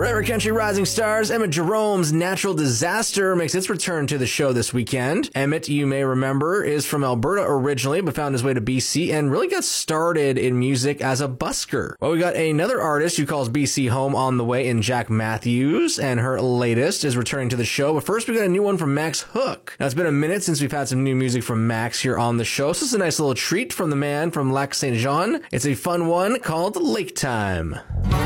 Forever Country Rising Stars, Emmett Jerome's Natural Disaster makes its return to the show this weekend. Emmett, you may remember, is from Alberta originally, but found his way to BC and really got started in music as a busker. Well, we got another artist who calls BC home on the way in Jack Matthews, and her latest is returning to the show. But first, we got a new one from Max Hook. Now, it's been a minute since we've had some new music from Max here on the show, so this is a nice little treat from the man from Lac Saint Jean. It's a fun one called Lake Time.